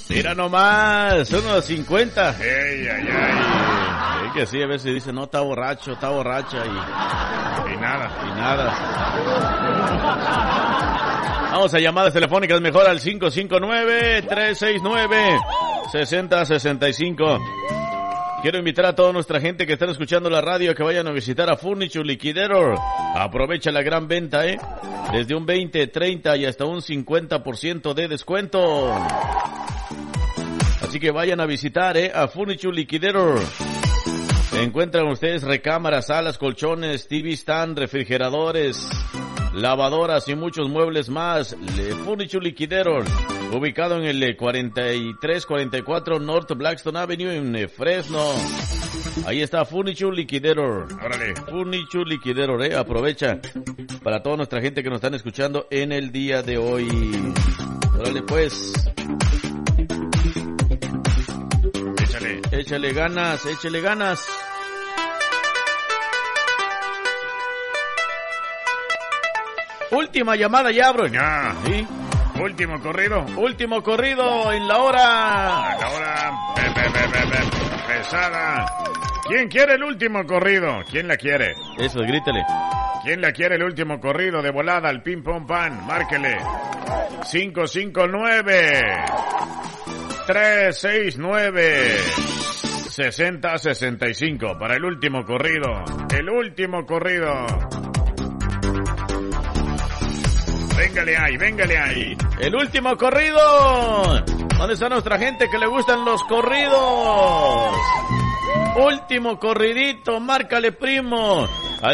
Mira nomás, unos 50. ¡Ey, ay, ay! Es que sí, a veces dice, no, está borracho, está borracha y nada. Vamos a llamadas telefónicas mejor al 559-369-6065. Quiero invitar a toda nuestra gente que están escuchando la radio que vayan a visitar a Furniture Liquidator. Aprovecha la gran venta, desde un 20, 30 y hasta un 50% de descuento. Así que vayan a visitar, a Furniture Liquidator. Encuentran ustedes recámaras, salas, colchones, TV stand, refrigeradores, lavadoras y muchos muebles más. Furniture Liquidator, ubicado en el 4344 North Blackstone Avenue en Fresno. Ahí está Furniture Liquidator. Órale, Furniture Liquidator, aprovecha para toda nuestra gente que nos están escuchando en el día de hoy. Órale pues. Échale ganas. Última llamada ya, bro. Ya, ¿sí? Último corrido en la hora. Pesada. ¿Quién quiere el último corrido? ¿Quién la quiere? Eso, grítale. ¿Quién la quiere el último corrido de volada al ping pong pan? Márquele. 559-369-6065 para el último corrido. Véngale ahí. El último corrido. ¿Dónde está nuestra gente que le gustan los corridos? Último corridito, márcale, primo, al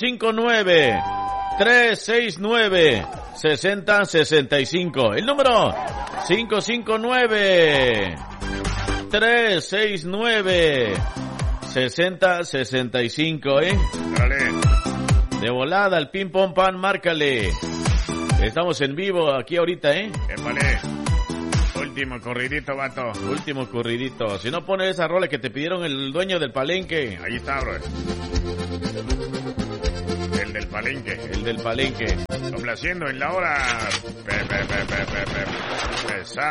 559-369-6065. El número 559-369-6065, Dale. De volada al ping pong pan, márcale. Estamos en vivo aquí ahorita, Vale. Último corridito, vato. Último corridito. Si no pones esa rola que te pidieron el dueño del palenque. Ahí está, bro. El del palenque. Complaciendo en la hora.